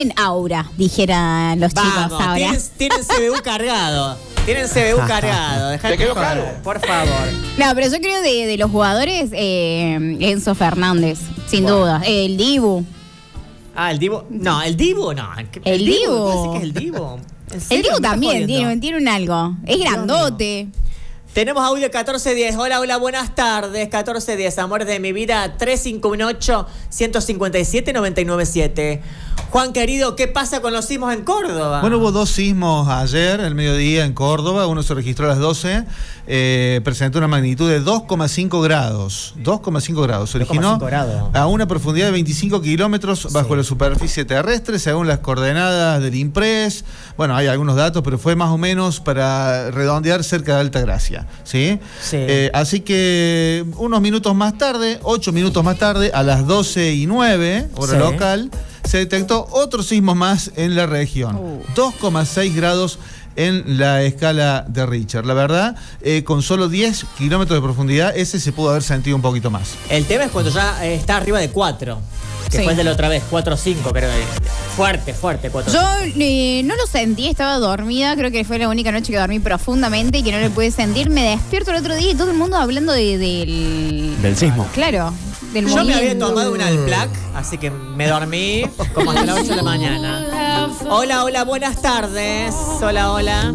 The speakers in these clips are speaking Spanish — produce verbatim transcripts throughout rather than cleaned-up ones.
En aura, dijeran los Vamos, chicos ahora. Tienen, tienen C B U cargado. Tienen C B U cargado. Dejate ¿Te quedó joder, claro? por favor. No, pero yo creo de, de los jugadores, eh, Enzo Fernández, sin Bueno. duda. El Dibu. Ah, el Dibu. No, el Dibu no. El Dibu. ¿Puede ser que es el Dibu? ¿En El serio? Dibu ¿Me estás también jodiendo? tiene, tiene un algo. Es grandote. Tenemos audio catorce diez. Hola, hola, buenas tardes. catorce diez, amores de mi vida. tres cinco uno ocho, uno cinco siete, nueve nueve siete. Juan querido, ¿qué pasa con los sismos en Córdoba? Bueno, hubo dos sismos ayer, el mediodía en Córdoba. Uno se registró a las doce. Eh, presentó una magnitud de dos coma cinco grados. dos coma cinco grados. Se originó dos coma cinco grados. a una profundidad de veinticinco kilómetros bajo Sí. la superficie terrestre, según las coordenadas del INPRES. Bueno, hay algunos datos, pero fue más o menos para redondear cerca de Altagracia. ¿Sí? Sí. Eh, así que unos minutos más tarde, ocho minutos más tarde, a las doce y nueve, hora Sí. local, se detectó otro sismo más en la región. Uh. dos coma seis grados en la escala de Richter. La verdad, eh, con solo diez kilómetros de profundidad, ese se pudo haber sentido un poquito más. El tema es cuando ya eh, está arriba de cuatro. Que Sí. fue el de la otra vez, cuatro o cinco, creo. Fuerte, fuerte, cuatro. Yo eh, no lo sentí, estaba dormida, creo que fue la única noche que dormí profundamente y que no lo pude sentir. Me despierto el otro día y todo el mundo hablando de, del... Del sismo. Claro, del Yo me había movimiento. tomado un Alplac, así que me dormí como hasta las ocho de la mañana. Hola, hola, buenas tardes. Hola, hola.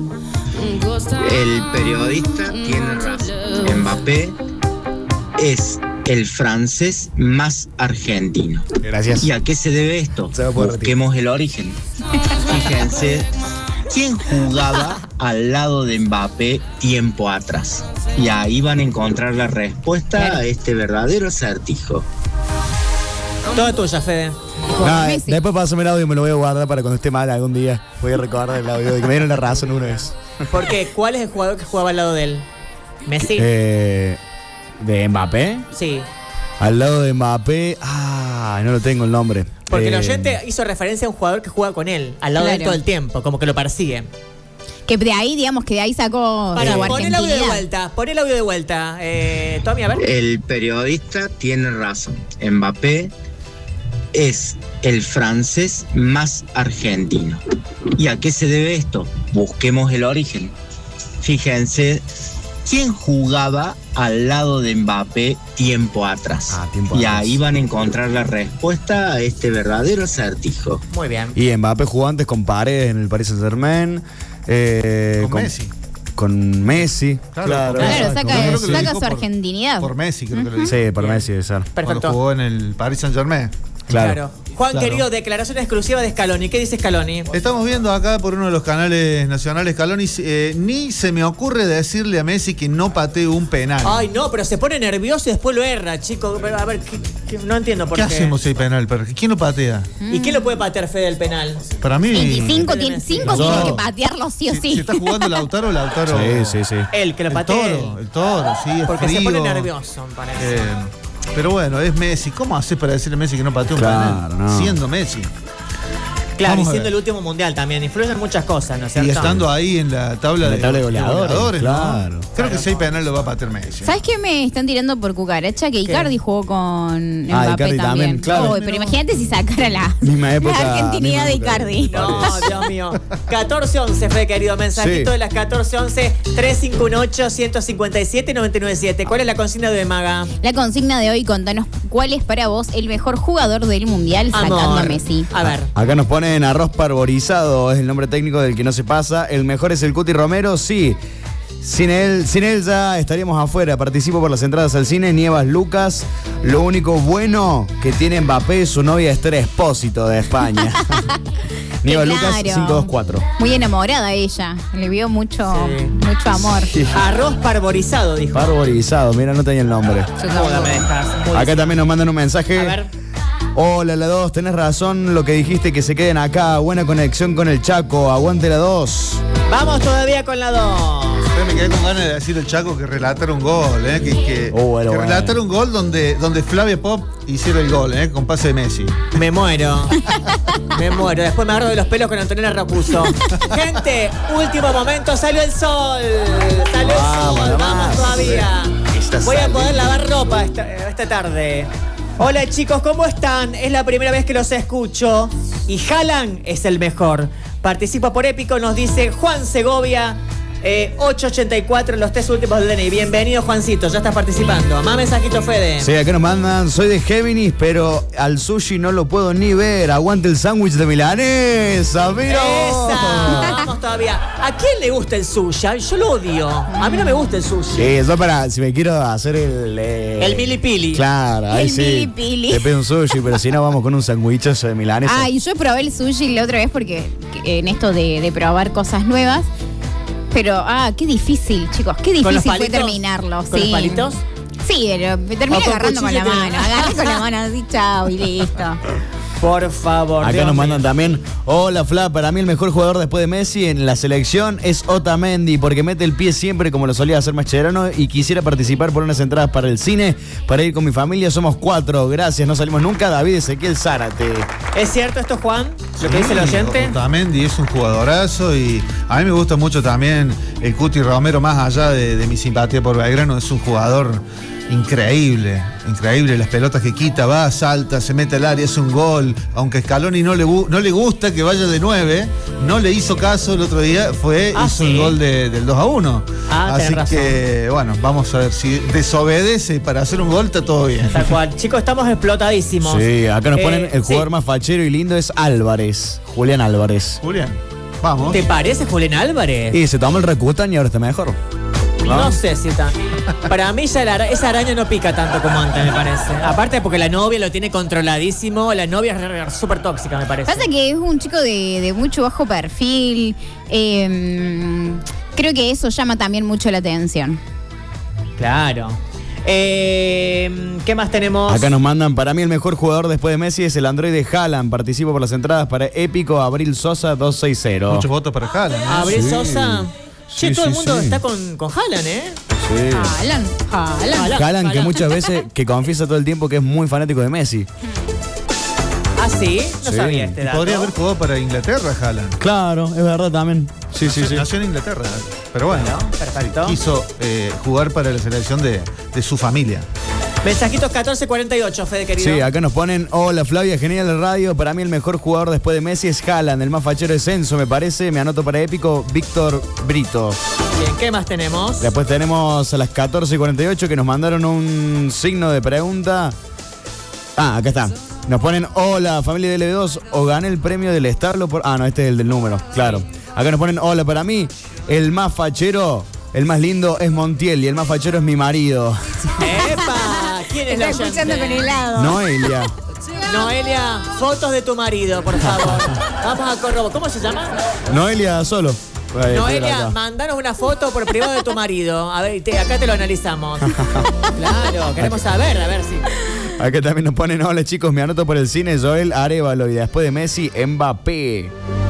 El periodista tiene razón. Mbappé es el francés más argentino. Gracias. ¿Y a qué se debe esto? Se va a poder Busquemos el origen. Fíjense, ¿quién jugaba al lado de Mbappé tiempo atrás? Y ahí van a encontrar la respuesta a este verdadero acertijo. Todo tuyo, Fede. No, Messi. después pásame el audio y me lo voy a guardar para cuando esté mal algún día. Voy a recordar el audio de que me dieron la razón una vez. ¿Por qué? ¿Cuál es el jugador que jugaba al lado de él? ¿Messi? Eh, ¿De Mbappé? Sí. Al lado de Mbappé. Ah, no lo tengo el nombre. Porque el Eh, oyente hizo referencia a un jugador que juega con él, al lado de él Claro. todo el tiempo, como que lo persigue. Que de ahí, digamos, que de ahí sacó Para, su pon el audio de argentinidad. vuelta, pon el audio de vuelta. Eh, Tommy, a ver. El periodista tiene razón. Mbappé es el francés más argentino. ¿Y a qué se debe esto? Busquemos el origen. Fíjense, ¿quién jugaba al lado de Mbappé tiempo atrás? Ah, tiempo y atrás. ahí van a encontrar la respuesta a este verdadero acertijo. Muy bien. Y Mbappé jugó antes con Paredes en el Paris Saint-Germain. Eh, Con Messi. Con Messi. Claro, Claro, Claro, saca, creo que lo saca dijo su por- argentinidad. Por Messi, creo que lo dijo. Sí, por Bien. Messi debe ser. Cuando Perfecto. jugó en el Paris Saint-Germain. Claro. Juan, Claro. querido, declaración exclusiva de Scaloni. ¿Qué dice Scaloni? Estamos viendo acá por uno de los canales nacionales, Scaloni, eh, ni se me ocurre decirle a Messi que no patee un penal. Ay, no, pero se pone nervioso y después lo erra, chico. Pero, a ver, ¿qué- qué- no entiendo por ¿Qué qué. hacemos si hay penal? Pero ¿quién lo patea? ¿Y quién lo puede patear, Fede, el penal? Para mí... veinticinco, Sí. tiene, cinco No. tiene que patearlo sí o Si, sí. si está jugando Lautaro, Lautaro... Sí, sí, sí. Él, que lo El patee. toro, el toro, sí, es Porque frío. se pone nervioso, me parece. Eh, pero bueno, es Messi. ¿Cómo haces para decirle a Messi que no patea un Claro, penal? no. Siendo Messi. Claro, y vamos a siendo ver. el último mundial también. Influyen muchas cosas, ¿no es cierto? Y estando ahí en la tabla, En la de, tabla de goleadores, ¿no? claro. Creo que si hay penal lo va a patear Messi. ¿Sabes qué me están tirando por cucaracha? Que Icardi jugó con Mbappé Ah, Icardi también. también, claro. Uy, pero imagínate si sacara la, Misma época, la argentinidad de misma época. Icardi. No, Dios mío. catorce once, Fede, querido. Mensajito Sí. de las catorce once, tres cinco uno ocho, uno cinco siete, nueve nueve siete. ¿Cuál es la consigna de Maga? La consigna de hoy, contanos cuál es para vos el mejor jugador del mundial sacando Amor. a Messi. A ver. Acá nos ponen arroz parborizado, es el nombre técnico del que no se pasa. El mejor es el Cuti Romero, sí. Sin él, sin él ya estaríamos afuera. Participo por las entradas al cine. Nievas Lucas. Lo único bueno que tiene Mbappé es su novia Esther Espósito de España. Nievas Lucas Claro. cinco dos cuatro. Muy enamorada ella. Le vio mucho, Sí. mucho amor. Arroz parborizado, dijo. Parborizado, mira, no tenía el nombre. Yo Joda, tampoco. me dejas. Muy Acá también nos mandan un mensaje. A ver. Hola, la dos, tenés razón lo que dijiste, que se queden acá. Buena conexión con el Chaco, aguante la dos. Vamos todavía con la dos. Yo me quedé con ganas de decir al Chaco que relatara un gol, ¿eh? que, que, Oh, bueno, que bueno. relatara un gol donde, donde Flavia Pop hiciera el gol, ¿eh? con pase de Messi. Me muero. Me muero. Después me agarro de los pelos con Antonella Rapuso. Gente, último momento. Salió el sol. Salió el Vamos, sol. nomás. Vamos todavía. Está Voy a saliendo. poder lavar ropa esta, esta tarde. Hola chicos, ¿cómo están? Es la primera vez que los escucho. y Haaland es el mejor. Participa por Épico, nos dice Juan Segovia. Eh, ocho ochenta y cuatro, los tres últimos del D N I. Bienvenido, Juancito, ya estás participando. Más mensajito, Fede. Sí, acá nos mandan, soy de Géminis, pero al sushi no lo puedo ni ver. Aguante el sándwich de milanesa, mira. Esa, vamos todavía. ¿A quién le gusta el sushi? Yo lo odio. A mí no me gusta el sushi. Sí, yo para, si me quiero hacer el... Eh, el milipili. Claro, ahí El sí. milipili. Te pido un sushi, pero si no vamos con un sándwichazo de milanesa. Ah, y yo probé el sushi la otra vez porque que- en esto de, de probar cosas nuevas. Pero, ah, qué difícil, chicos. Qué ¿Con los difícil fue palitos? terminarlo. ¿Con sí. los palitos? Sí, pero me terminé O con agarrando con la cuchillo que- mano. Agarré con la mano así, chao, y listo. Por favor. Acá Dios nos mío. mandan también, hola Fla, para mí el mejor jugador después de Messi en la selección es Otamendi, porque mete el pie siempre como lo solía hacer Mascherano y quisiera participar por unas entradas para el cine, para ir con mi familia, somos cuatro, gracias, no salimos nunca, David Ezequiel Zárate. ¿Es cierto esto, Juan? Lo que dice el oyente. Otamendi es un jugadorazo y a mí me gusta mucho también el Cuti Romero, más allá de, de mi simpatía por Belgrano, es un jugador increíble, increíble, las pelotas que quita, va, salta, se mete al área, es un gol, aunque Scaloni no le, gu- no le gusta que vaya de nueve, no le hizo caso el otro día, fue, Ah, hizo ¿sí? el gol de- del dos a uno. Ah, Así tenés razón. que, bueno, vamos a ver, si desobedece para hacer un gol, está todo bien. Tal cual. Chicos, estamos explotadísimos. Sí, acá nos Eh, ponen el jugador sí. más fachero y lindo es Álvarez, Julián Álvarez. Julián, vamos. ¿Te parece Julián Álvarez? Y se tomó el Rakuten y ahora está mejor. No sé si está. Para mí ya la ara- esa araña no pica tanto como antes, me parece. Aparte porque la novia lo tiene controladísimo. La novia es re- re- súper tóxica, me parece. Pasa que es un chico de, de mucho bajo perfil. eh, creo que eso llama también mucho la atención. Claro. Eh, ¿Qué más tenemos? Acá nos mandan, para mí el mejor jugador después de Messi es el androide Haaland, participo por las entradas para Épico, Abril Sosa dos seis cero. Muchos votos para Haaland. ¿eh? Abril Sí. Sosa. Che, Sí, todo el sí, mundo sí. está con, con Haaland, ¿eh? Sí. Jalan, jalan. Haaland. Haaland, que muchas veces, que confiesa todo el tiempo que es muy fanático de Messi. Ah, sí. No Sí. sabía este Y dato. podría haber jugado para Inglaterra, Haaland. Claro, es verdad también. Sí, sí, sí. Nació en Inglaterra, pero bueno, Bueno, perfecto. quiso eh, jugar para la selección de, de su familia. Mensajitos catorce cuarenta y ocho, Fede, querido. Sí, acá nos ponen, hola Flavia, genial el radio. Para mí el mejor jugador después de Messi es Haaland, el más fachero es Enzo, me parece. Me anoto para Épico, Víctor Brito. Bien, ¿qué más tenemos? Después tenemos a las catorce cuarenta y ocho que nos mandaron un signo de pregunta. Ah, acá está. Nos ponen, hola familia de L B dos, o gané el premio del Starlo por... Ah, no, este es el del número, claro. Acá nos ponen, hola, para mí, el más fachero, el más lindo es Montiel y el más fachero es mi marido. ¡Epa! ¿Quién es la Está escuchando con oyente? helado. Noelia. Noelia, fotos de tu marido, por favor. Vamos a corroborar. ¿Cómo se llama? Noelia solo. Ahí, Noelia, acá. mandanos una foto por privado de tu marido. A ver, te- acá te lo analizamos. Claro, queremos saber, a ver si. Acá también nos ponen, hola chicos, me anoto por el cine, Joel Arevalo y después de Messi, Mbappé.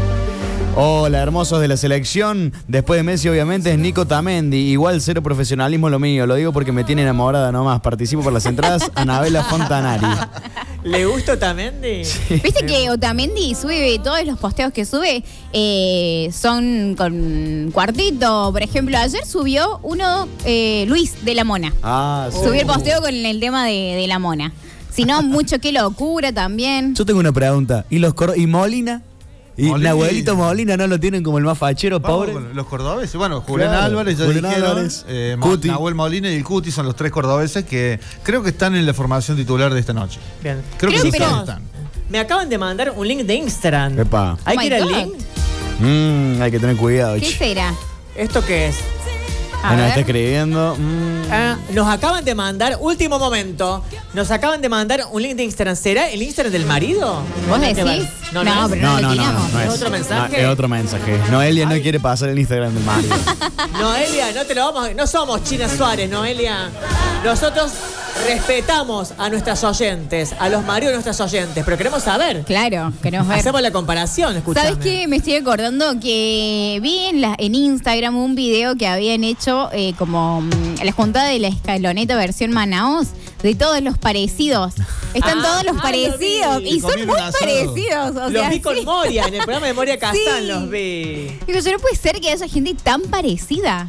Hola, hermosos de la selección. Después de Messi, obviamente, es Nico Tamendi. Igual cero profesionalismo lo mío. Lo digo porque me tiene enamorada nomás. Participo por las entradas. Anabela Fontanari. ¿Le gusta Otamendi? Viste que Otamendi sube, todos los posteos que sube eh, son con cuartito. Por ejemplo, ayer subió uno, eh, Luis de la Mona. Ah, sí. Subió el posteo con el tema de, de la Mona. Si no, mucho qué locura también. Yo tengo una pregunta. ¿Y los cor- y Molina? ¿Y Molina. Nahuelito Molina no lo tienen como el más fachero, Vamos pobre? con los cordobeses. Bueno, Julián Claro, Álvarez, ya Julián dijeron. Álvarez, eh, Mo- Cuti. Nahuel Molina y el Cuti son los tres cordobeses que creo que están en la formación titular de esta noche. Bien. Creo, Creo que que sí no. están. Me acaban de mandar un link de Instagram. Epa. ¿Hay Oh que ir my al God. link? Mm, hay que tener cuidado. ¿Qué che. será? ¿Esto qué es? A Bueno, ver. está escribiendo. mm. Ah, nos acaban de mandar, último momento, nos acaban de mandar un link de Instagram. ¿Será el Instagram del marido? ¿Vos Nada que ver. decís? No, No, no, es. pero no lo tiramos. ¿Es otro mensaje? No, es otro mensaje. Noelia no Ay. quiere pasar el Instagram del marido. Noelia, no te lo vamos a... No somos China Suárez, Noelia. Nosotros respetamos a nuestras oyentes, a los maridos de nuestras oyentes, pero queremos saber. Claro, queremos ver. Hacemos la comparación, escuchame. ¿Sabes qué? Me estoy acordando que vi en, la, en Instagram un video que habían hecho eh, como mm, la juntada de la escaloneta versión Manaos de todos los parecidos. Están Ah, todos los ah, lo parecidos vi. y son Comieron muy asado. parecidos. O Los sea, vi con sí. Moria, en el programa de Moria Kazan Sí. los vi. Digo, yo no puede ser que haya gente tan parecida.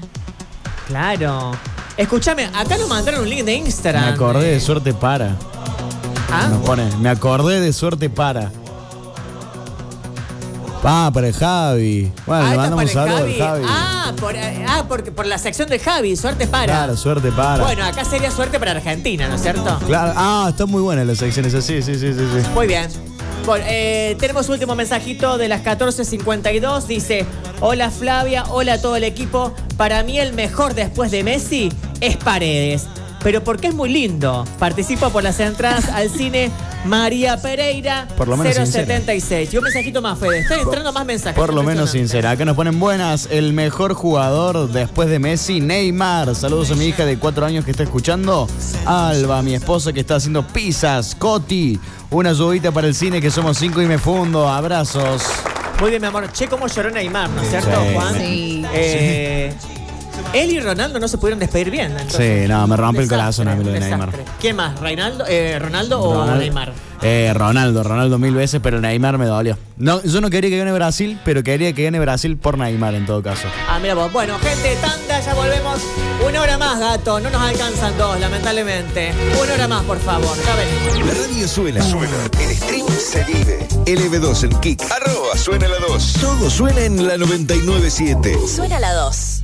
Claro. Escúchame, acá nos mandaron un link de Instagram. Me acordé de suerte para. ¿Ah? Nos pone, me acordé de suerte para. Ah, para el Javi. Bueno, Ah, le esto mandamos un es para saludo el al Javi. Ah, por, ah porque, por la sección de Javi, suerte para. Claro, suerte para. Bueno, acá sería suerte para Argentina, ¿no es cierto? Claro. Ah, está muy buena la sección esa. Sí, sí, sí, sí, sí. Muy bien. Bueno, eh, tenemos último mensajito de las catorce cincuenta y dos. Dice, hola Flavia, hola a todo el equipo. Para mí el mejor después de Messi es Paredes. Pero porque es muy lindo. Participa por las entradas al cine María Pereira Por lo menos cero sincera. setenta y seis. Y un mensajito más, Fede. Están entrando más mensajes. Por lo menos Impresionante. sincera. Acá nos ponen buenas. El mejor jugador después de Messi, Neymar. Saludos a mi hija de cuatro años que está escuchando. Alba, mi esposa que está haciendo pizzas. Coti, una ayudita para el cine que somos cinco y me fundo. Abrazos. Muy bien, mi amor. Che, cómo lloró Neymar, ¿no es cierto, Sí. Juan? Sí. Eh, Él y Ronaldo no se pudieron despedir bien. entonces. Sí, no, me rompe el Desastre, corazón a mí lo de desastre. Neymar. ¿Quién más? ¿Reinaldo, eh, ¿Ronaldo o Ronaldo. Neymar? Eh, Ronaldo, Ronaldo mil veces, pero Neymar me dolió. No, yo no quería que gane Brasil, pero quería que gane Brasil por Neymar en todo caso. Ah, mira vos. Bueno, gente, tanda, ya volvemos. Una hora más, gato. No nos alcanzan dos, lamentablemente. Una hora más, por favor. Ya venimos. La radio suena. Suena. El stream se vive. L B dos en Kik. Arroba suena la dos. Todo suena en la noventa y nueve siete. Suena la dos.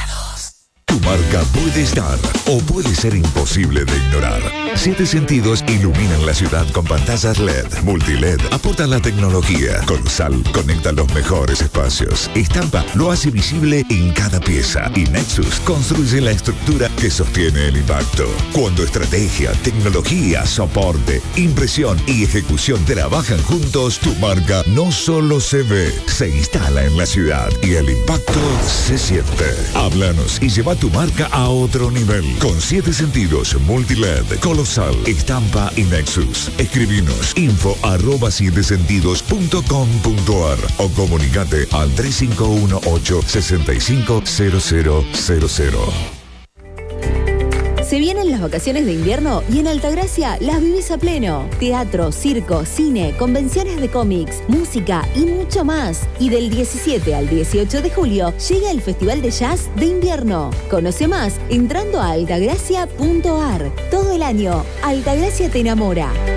Tu marca puede estar o puede ser imposible de ignorar. Siete Sentidos iluminan la ciudad con pantallas L E D, multi-L E D, aportan la tecnología. Con Sal conecta los mejores espacios. Estampa lo hace visible en cada pieza. Y Nexus construye la estructura que sostiene el impacto. Cuando estrategia, tecnología, soporte, impresión y ejecución trabajan juntos, tu marca no solo se ve, se instala en la ciudad y el impacto se siente. Háblanos y lleva tu marca a otro nivel. Con Siete Sentidos, multi-L E D, Colosal, Estampa y Nexus. Escribinos info arroba siete sentidos punto com punto ar o comunicate al tres cinco uno ocho seis cinco cero cero cero cero. Se vienen las vacaciones de invierno y en Altagracia las vivís a pleno. Teatro, circo, cine, convenciones de cómics, música y mucho más. Y del diecisiete al dieciocho de julio llega el Festival de Jazz de Invierno. Conoce más entrando a altagracia punto ar. Todo el año, Altagracia te enamora.